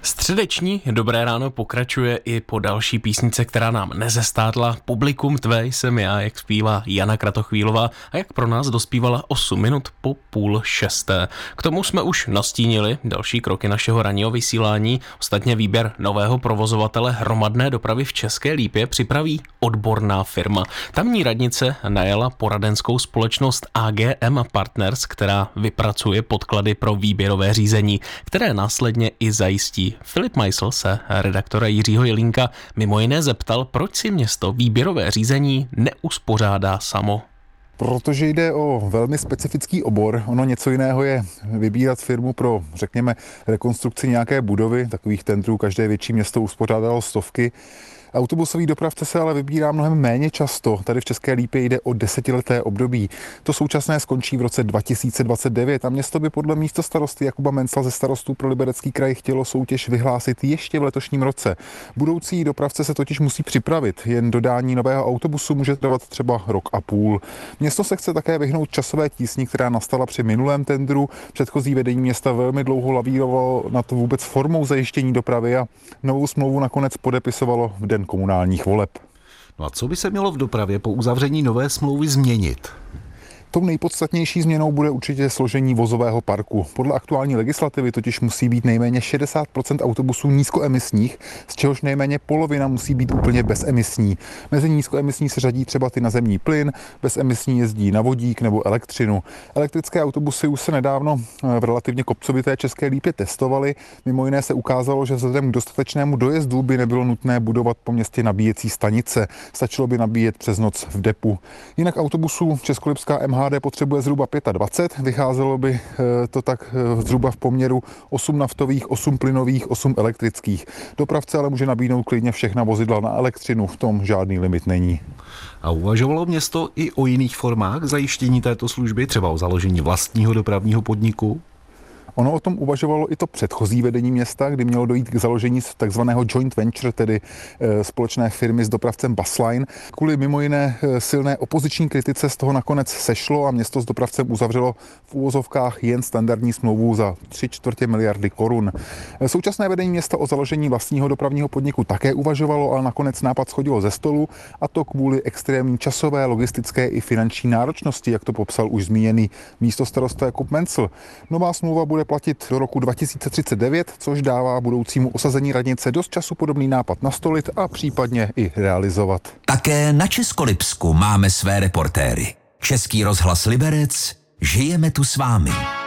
Středeční Dobré ráno pokračuje i po další písnice, která nám nezestátla. Publikum tvé jsem já, jak zpívá Jana Kratochvílová a jak pro nás dospívala 8 minut po 5:30. K tomu jsme už nastínili další kroky našeho ranního vysílání. Ostatně výběr nového provozovatele hromadné dopravy v České Lípě připraví odborná firma. Tamní radnice najala poradenskou společnost AGM Partners, která vypracuje podklady pro výběrové řízení, které následně i zajistí. Filip Meisl se redaktora Jiřího Jelínka mimo jiné zeptal, proč si město výběrové řízení neuspořádá samo. Protože jde o velmi specifický obor. Ono něco jiného je vybírat firmu pro, řekněme, rekonstrukci nějaké budovy. Takových tendrů každé větší město uspořádalo stovky. Autobusový dopravce se ale vybírá mnohem méně často. Tady v České Lípě jde o 10leté období. To současné skončí v roce 2029 a město by podle místostarosty Jakuba Mencla ze Starostů pro Liberecký kraj chtělo soutěž vyhlásit ještě v letošním roce. Budoucí dopravce se totiž musí připravit. Jen dodání nového autobusu může trvat třeba rok a půl. Město se chce také vyhnout časové tísni, která nastala při minulém tendru. Předchozí vedení města velmi dlouho lavírovalo na to vůbec formou zajištění dopravy a novou smlouvu nakonec podepisovalo v den komunálních voleb. No a co by se mělo v dopravě po uzavření nové smlouvy změnit? Tou nejpodstatnější změnou bude určitě složení vozového parku. Podle aktuální legislativy totiž musí být nejméně 60% autobusů nízkoemisních, z čehož nejméně polovina musí být úplně bezemisní. Mezi nízkoemisní se řadí třeba ty na zemní plyn, bezemisní jezdí na vodík nebo elektřinu. Elektrické autobusy už se nedávno v relativně kopcovité České Lípě testovaly. Mimo jiné se ukázalo, že vzhledem k dostatečnému dojezdu by nebylo nutné budovat po městě nabíjecí stanice. Stačilo by nabíjet přes noc v depu. Jinak autobusů Českolipská MHD potřebuje zhruba 25, vycházelo by to tak zhruba v poměru 8 naftových, 8 plynových, 8 elektrických. Dopravce ale může nabídnout klidně všechna vozidla na elektřinu, v tom žádný limit není. A uvažovalo město i o jiných formách zajištění této služby, třeba o založení vlastního dopravního podniku? Ono o tom uvažovalo i to předchozí vedení města, kdy mělo dojít k založení takzvaného joint venture, tedy společné firmy s dopravcem Busline. Kvůli mimo jiné silné opoziční kritice z toho nakonec sešlo a město s dopravcem uzavřelo v úvozovkách jen standardní smlouvu za 3/4 miliardy korun. Současné vedení města o založení vlastního dopravního podniku také uvažovalo, ale nakonec nápad shodilo ze stolu, a to kvůli extrémní časové, logistické i finanční náročnosti, jak to popsal už zmíněný místostarosta Jakub Mencl. Nová smlouva bude platit do roku 2039, což dává budoucímu osazení radnice dost času podobný nápad nastolit a případně i realizovat. Také na Českolipsku máme své reportéry. Český rozhlas Liberec, žijeme tu s vámi.